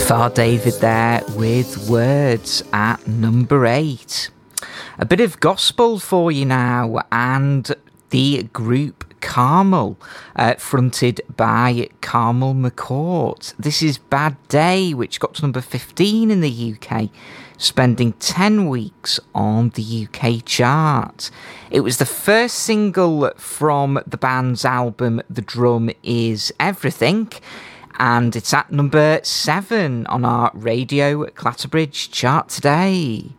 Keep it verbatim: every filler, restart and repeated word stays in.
Far David there with Words at number eight. A bit of gospel for you now, and the group Carmel, uh, fronted by Carmel McCourt. This is Bad Day, which got to number fifteen in the U K, spending ten weeks on the U K chart. It was the first single from the band's album The Drum Is Everything, and it's at number seven on our Radio Clatterbridge chart today.